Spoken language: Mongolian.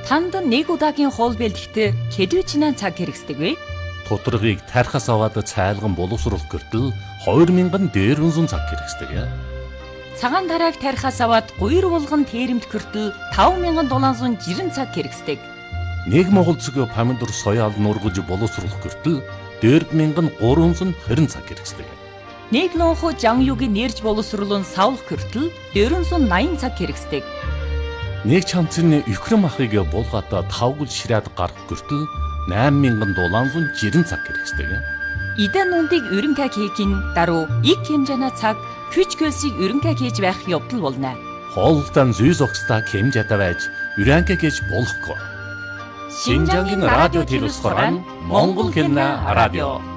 Танд нэг удаагийн хоол бэлтгэхэд хэдвэчнээ цаг хэрэгсдэг вэ? Тодорхойг тархас аваад цайлган боловсруулах гэртэл 2000 дээрвэнсэн цаг хэрэгсдэг. Цагаан тарааг тархас аваад 3 булган тээрэмт гэртэл 5760 цаг хэрэгсдэг. Нэг монгол цэг помидор соёал нургаж боловсруулах гэртэл 4320 цаг хэрэгсдэг. Нэг лонхо жан югийн нэрж боловсруулан савлах гэртэл 480 цаг хэрэгсдэг. Нэг чамцны Украин махыг булгаата 5 гүл ширээд гарах гэртэл 8760 цаг хэрэгсдэг. Идэн нүндийг өрөнгө хийхин даруй их хэмжээний цаг хүч хөлсийг өрөнгө хийж байх явдал болно. Хоолтон зүй зогсдаа хэмжээтэй байж өрөнгө хийж болохгүй. Шинжангийн радио телевиз хорон Монгол хэлний радио